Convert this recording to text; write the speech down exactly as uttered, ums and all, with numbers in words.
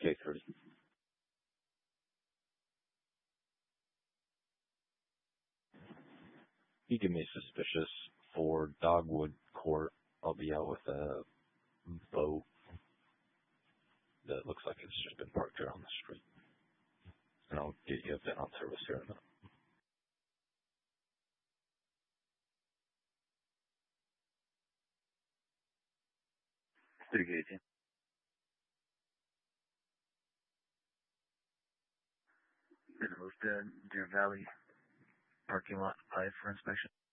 K three. You give me suspicious for Dogwood Court. I'll be out with a boat that looks like it's just been parked here on the street. And I'll get you a VIN on service here in a minute. three K. Gonna move to Deer Valley parking lot five for inspection.